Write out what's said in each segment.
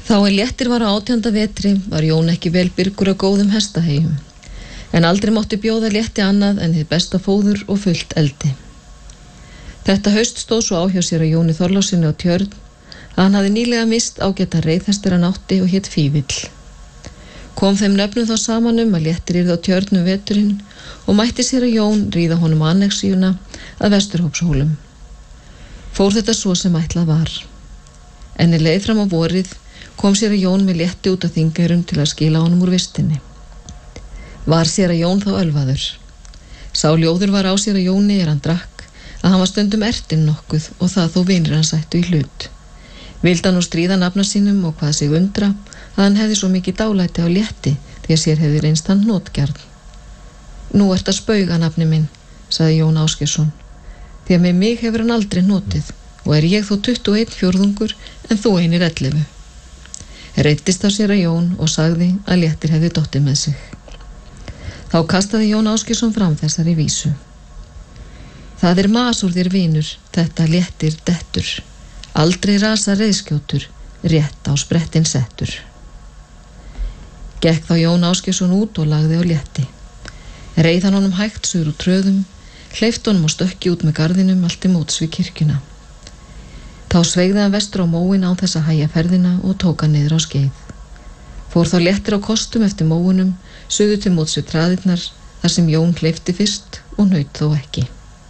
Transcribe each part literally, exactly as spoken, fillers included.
Þá er léttir var á átjánda vetri var Jón ekki vel byrgur af góðum hestaheyjum, en aldrei mátti bjóða létti annað en hið besta fóður og fullt eldi. Þetta haust stóð svo á hjá sér að Jóni Þorláksyni á Tjörn að hann hafði nýlega mist ágætan reiðhestur hann átti og hét Fífill. Kom þeim nöfnum þá saman um að léttir yrði á Tjörn um veturinn og mætti sér að Jón ríða honum annexíuna að Vesturhópshólum. Fór þetta svo sem ætlað var. En í leið fram á vorið kom sér að Jón með létti út af Þingeyrum til að skila honum úr vistinni. Var sér að Jón þá ölvaður. Sá ljóður var á sér að Jóni er hann drakk að hann var stundum ertinn nokkuð og það þó vinir hann sættu í hlut. Vildi hann nú stríða nafna sínum og hvað sig undra að hann hefði svo mikið dálæti á létti því að sér hefði reynst hann hnotgjarn. Nú ert að spauga nafni minn, sagði Jón Ásgeirsson, því að með mig hefur hann aldrei hnotið og er ég þó tuttugu og einn fjórðungur en þú einir ellefu. Reiddist á sér að Jón og sagði að léttir hefði dottið með sig. Þá kastaði Jón Ásgeirsson fram þessari vísu. Það er mas úr þér vinur, þetta léttir dettur. Aldrei rasa reiðskjótur, rétt á sprettin settur. Gekk þá Jón Ásgeirsson út og lagði á létti. Reið hann honum hægt suður úr tröðum, hleypt honum og stökki út með garðinum allt í móts við kirkjuna. Þá sveigði hann vestur á móin án þess að hægja ferðina og tók hann niður á skeið. Fór þá léttir á kostum eftir móunum, suður til móts við traðirnar, þar sem Jón hleypti fyrst og naut þó ekki.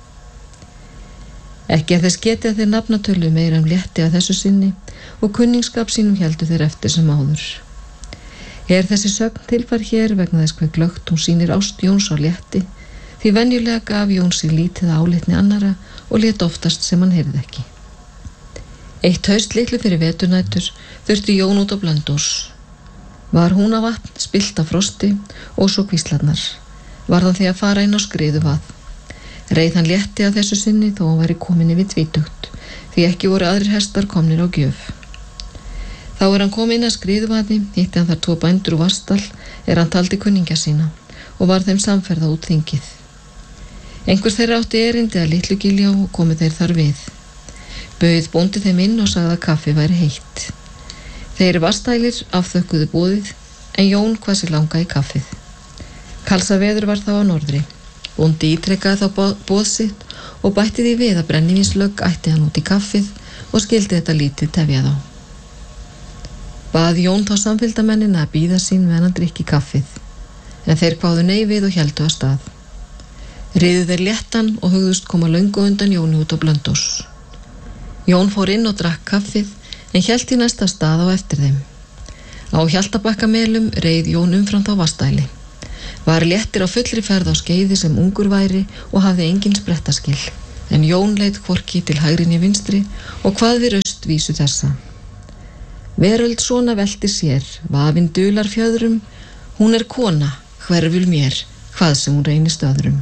Ekki að þess geti að þeir nafnatölu meira um létti að þessu sinni og kunningsskap sínum héldu þeir eftir sem áður. Er þessi sögn tilfær hér vegna þess hve glöggt hún sýnir ást Jóns á létti, því venjulega gaf Jón sig lítið álitni annara og lét oftast sem hann heyrði ekki. Eitt haust litlu fyrir veturnætur þurfti Jón út á Blönduós. Var Húnavatn spillt af frosti og svo kvíslarnar. Varð hann því að fara inn á Skriðuvað. Reið hann létti að þessu sinni þó hann væri komin yfir tvítugt, því ekki voru aðrir hestar komnir á gjöf. Þá er hann kominn að Skriðuvaði, hitti hann þar tvo bændur úr Vatnsdal, er hann taldi kunningja sína og var þeim samferða út þingið. Einhver þeirra átti erindi að Litlugiljá og komu þeir þar við. Bauð bóndi þeim inn og sagði að kaffi væri heitt. Þeir Vatnsdælir afþökkuðu boðið, en Jón hvað sig langa í kaffið. Kalsaveður var þá á norðri. Bóndi ítrekkaði þá boð sitt og bætti því við að brennivínslögg ætti hann út í kaffið og skildi þetta lítið tefja þá. Bað Jón þá samfylgdamennina að bíða sín meðan hann drykki kaffið, en þeir kváðu nei við og héldu að stað. Riðu þeir léttan og hugðust koma löngu undan Jóni út á Blönduós. Jón fór inn og drakk kaffið, en hélt í næsta stað á eftir þeim. Á Hjaltabakkamelum reið Jón umfram þá Vatnsdæli. Var léttir á fullri ferð á skeiði sem ungur væri og hafði engin sprettaskil, en Jón leit hvorki til hægri né vinstri og hvað við raust vísu þessa. Veröld svona velti sér, vafinn dular fjöðrum, hún er kona, hverful mér, hvað sem hún reynist öðrum.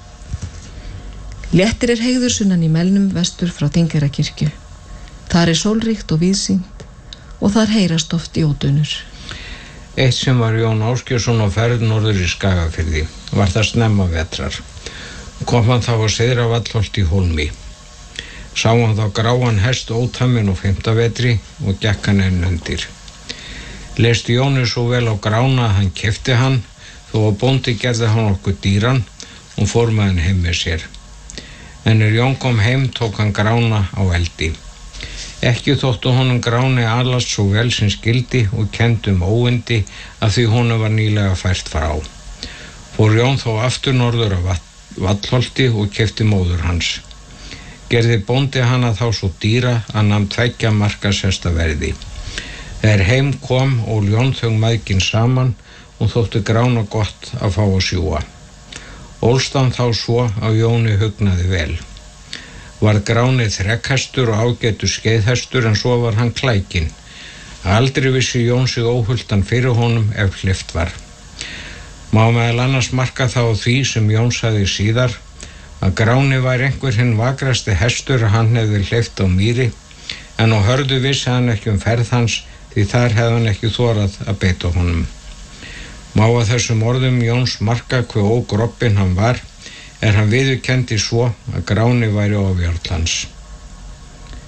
Léttir er heigður sunnan í melnum vestur frá Þingeyrakirkju. Þar er sólríkt og víðsýnt og þar heyrast oft jótunur. Eitt sem var Jón Ásgeirsson á ferð norður í Skagafirði, var það snemma vetrar. Kom hann þá á Syðra-Vallholt í Hólmi. Sá hann þá gráan hest ótaminn á fimmta vetri og gekk hann enn undir. Leist Jóni svo vel á grána að hann keypti hann, þó að bóndi gerði hann okkur dýran og fór með hann heim með sér. En er Jón kom heim tók hann grána á eldi. Ekki þóttu honum gráni alast svo vel sem skildi og kenndi um óyndi að því honum var nýlega fært frá. Fór Jón þó aftur norður af Vallholti og keypti móður hans. Gerði bóndi hana þá svo dýra að nam tveggja markashesta verði. Þegar heim kom og Jón þau mæðgin saman og þótti grána gott að fá að sjúga. Ólst hann þá svo að Jóni hugnaði vel. Var gráni þrekkhestur og ágætu skeiðhestur en svo var hann klækinn. Aldrei vissi Jón sig óhultan fyrir honum ef hleypt var. Má meðal annars marka þá því sem Jón sagði síðar að gráni var einhver hinn vakrasti hestur að hann hefði hleypt á mýri, en á hörðu vissi hann ekki um ferð hans því þar hefði hann ekki þorað að beita honum. Má að þessum orðum Jóns marka hve ógroppinn hann var, er hann viðurkenndi svo að gráni væri ofjárl hans. Á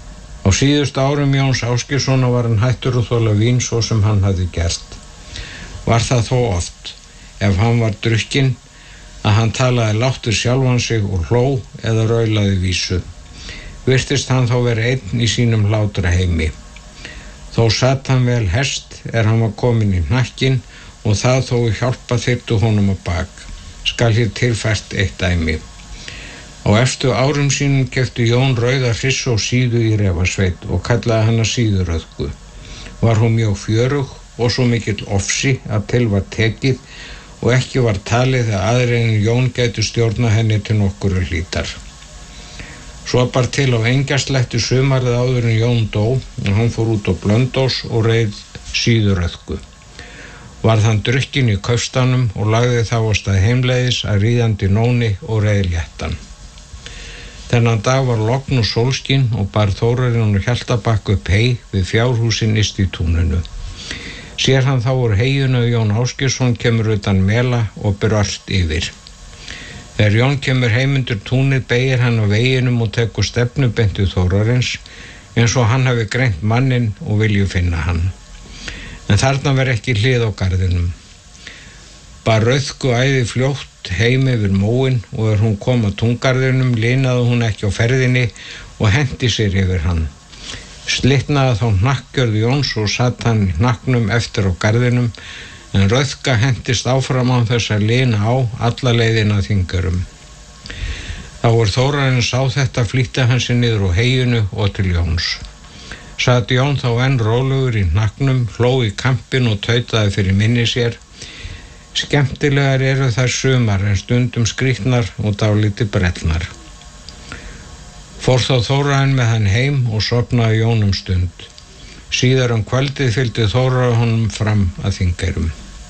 síðustu árum Jóns Ásgeirssonar var hann hættur að þola vín svo sem hann hafði gert. Var það þó oft, ef hann var drukkinn, að hann talaði lágt við sjálfan sig og hló eða raulaði vísu. Virtist hann þá vera einn í sínum hlátraheimi. Þó satt hann vel hest er hann var kominn í hnakkinn og það þó hjálpa þyrftu honum á bak. Skal hér tilfært eitt dæmi. Á efstu árum sínum keypti Jón rauða hryss og síðu í Refasveit og kallaði hana síðuröðgu. Var hún mjög fjörug og svo mikill ofsi að til var tekið og ekki var talið að aðrir en Jón gætu stjórna henni til nokkuru hlítar. Svo bar til á engjaslætti sumarið áður en Jón dó og hann fór út á Blönduós og reið síðuröðgu. Varð hann drukkinn í kaupstaðnum og lagði þá á stað heimleiðis að ríðandi nóni og reið léttan. Þennan dag var logn og sólskin og bar Þórarinn og Hjaltabakk upp hey við fjárhúsin yst í túninu. Sér hann þá úr heyinu að Jón Ásgeirsson kemur utan mela og ber allt yfir. Þegar Jón kemur heim undir túnið beygir hann á veginum og tekur stefnu beint við Þórarins eins og hann hafi greint manninn og vilju finna hann. En þarna var ekki hlið á garðinum. Bar rauðku æði fljótt heim yfir móinn og er hún kom að túngarðinum linaði hún ekki á ferðinni og henti sér yfir hann. Slitnaði þá hnakkgjörð Jóns og satt hann í hnakknum eftir á garðinum en rauðka hentist áfram á þess að lina á alla leiðina Þingeyrum. Þá er Þórarinn sá þetta flýtti hann sér niður á heyinu og til Jóns. Satt Jón þá enn rólegur í hnakknum, hló í kampinn og tautaði fyrir minni sér. Skemmtilegar eru þær sumar en stundum skrýtnar og dálítið brellnar. Fór þá Þórarinn með hann heim og sofnaði Jón um stund. Síðar um kvöldið fylgdi Þórarinn honum fram að Þingeyrum.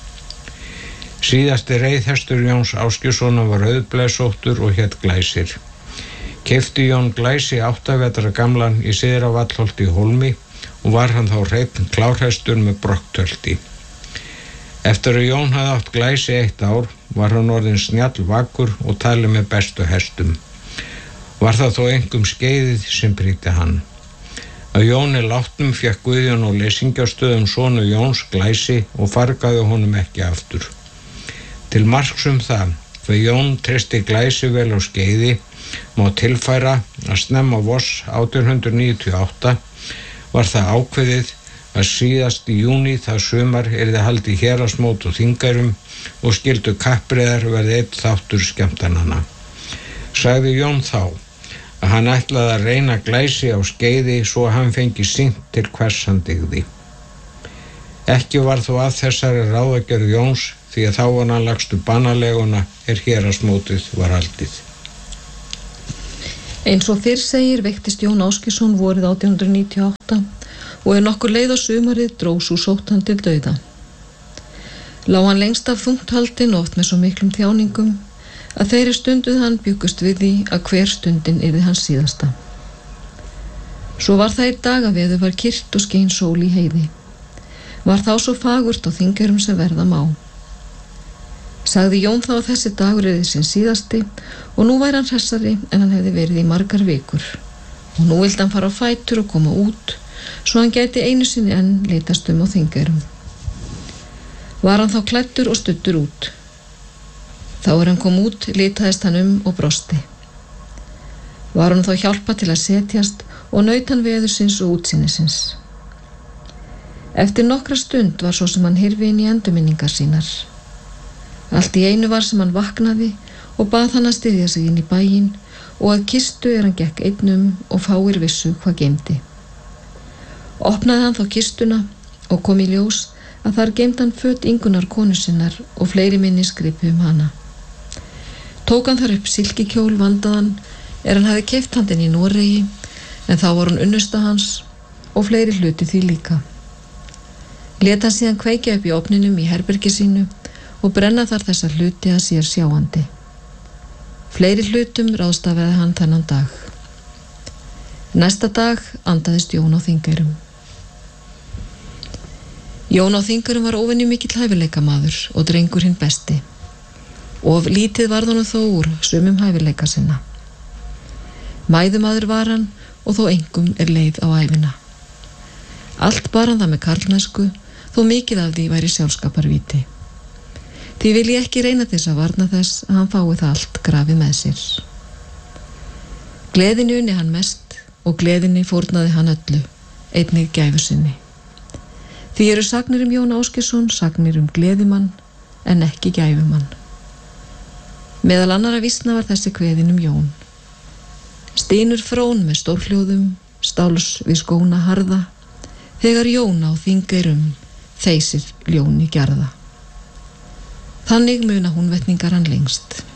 Síðasti reiðhestur Jóns Ásgeirssonar var auðblæsóttur og hét Glæsir. Keypti Jón Glæsi átta vetra gamlan í Syðra Vallholti í Hólmi og var hann þá hreinn klárhestur með brokktölti. Eftir að Jón hafði átt Glæsi eitt ár var hann orðinn snjall vakur og talið með bestu hestum. Var það þó einkum skeiðið sem brýtti hann. Að Jóni látnum fékk Guðjón og leysingjastöðum sonu Jóns Glæsi og fargaði honum ekki aftur. Til marks um það, fyrir Jón treysti Glæsi vel á skeiði, má tilfæra að snemma voss átján hundrað níutíu og átta var það ákveðið að síðast í júní það sumar yrði haldið héraðsmót og Þingeyrum og skyldu kappreiðar verði einn þáttur skemmtananna. Sagði Jón þá að hann ætlaði að reyna Glæsi á skeiði svo að hann fengi sýnt til hvers hann dygði. Ekki var þó að þessari ráðagerð Jóns því að þá var hann lagstu banaleguna er héraðsmótið var haldið. Eins og fyrr segir veiktist Jón Ásgeirsson vorið átján hundrað níutíu og átta og er nokkur leið á sumarið dró sú sótt hann til dauða. Lá hann lengst af þungt haldinn oft með svo miklum þjáningum að þeirri stunduð hann bjuggust við því að hver stundin yrði hans síðasta. Svo var það einn dag að veður var kyrrt og skein sól í heiði. Var þá svo fagurt á Þingeyrum sem verða má. Sagði Jón þá að þessi dagur yrði sinn síðasti og nú væri hann hressari en hann hefði verið í margar vikur og nú vildi hann fara á fætur og koma út svo hann gæti einu sinni enn litast um á Þingeyrum. Var hann þá klæddur og studdur út. Þá er hann kom út, litaðist hann um og brosti. Var hann þá hjálpa til að setjast og naut hann veðursins og útsýnisins. Eftir nokkra stund var svo sem hann hyrfi inn í endurminningar sínar. Allt í einu var sem hann vaknaði og bað hann að styðja sig inn í bæinn og að kistu er hann gekk einnum og fáir vissu hvað geymdi. Opnaði hann þá kistuna og kom í ljós að þar geymdi hann föt Ingunnar konu sinnar og fleiri minnisgripi um hana. Tók hann þar upp silkikjól vandaðan er hann hafi keypt handinn í Noregi en þá var hann unnusta hans og fleiri hluti því líka. Lét hann síðan kveikja upp í ofninum í herbergi sínu og brenna þar þessa hluti að sér sjáandi. Fleiri hlutum ráðstafaði hann þennan dag. Næsta dag andaðist Jón á Þingeyrum. Jón á Þingeyrum var óvenju mikill hæfileikamaður og drengur hinn besti. Og lítið varð honum þó úr sumum hæfileika sinna. Mæðumaður var hann og þó engum er leið á ævina. Allt bar hann það með karlmennsku, þó mikið af því væri sjálfskaparvíti. Því vil ég ekki reyna þess að varna þess að hann fái það allt grafið með sér. Gleðinu unni hann mest og gleðinni fórnaði hann öllu, einnig gæfu sinni. Því eru sagnir um Jón Ásgeirsson sagnir um gleðimann en ekki gæfumann. Meðal annara vísna var þessi kveðin um Jón. Stynur frón með stórhljóðum, stáls við skóna harða, þegar Jón á þingeyrum þeysir ljóni gjarða. Þannig muna Húnvetningar hann lengst.